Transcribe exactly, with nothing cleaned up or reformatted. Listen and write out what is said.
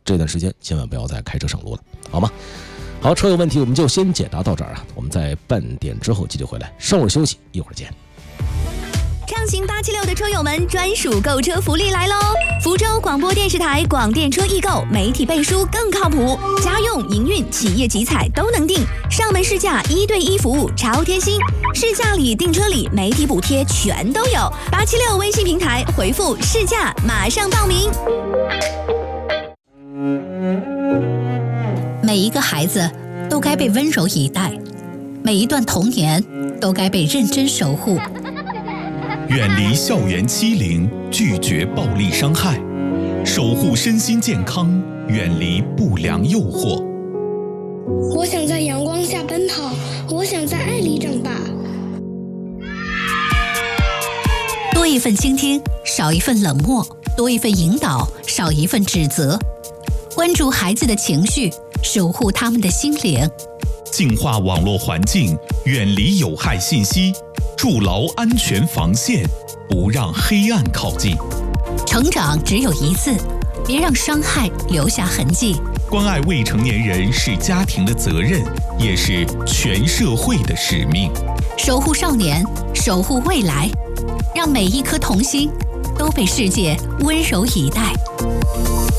这段时间千万不要再开车上路了，好吗？好，车友问题我们就先解答到这儿啊，我们在半点之后继续回来，稍会休息，一会儿见。 畅行八七六的车友们专属购车福利来喽！福州广播电视台广电车易购，媒体背书更靠谱，家用、营运、企业集采都能订，上门试驾一对一服务超贴心，试驾礼、订车礼、媒体补贴全都有。八七六微信平台回复试驾，马上报名。 每一个孩子都该被温柔以待，每一段童年都该被认真守护。 远离校园欺凌，拒绝暴力伤害，守护身心健康，远离不良诱惑。 我想在阳光下奔跑，我想在爱里长大。 多一份倾听，少一份冷漠；多一份引导，少一份指责。关注孩子的情绪，守护他们的心灵。 净化网络环境，远离有害信息，筑牢安全防线，不让黑暗靠近。 成长只有一次，别让伤害留下痕迹。 关爱未成年人是家庭的责任，也是全社会的使命。 守护少年，守护未来，让每一颗童心都被世界温柔以待。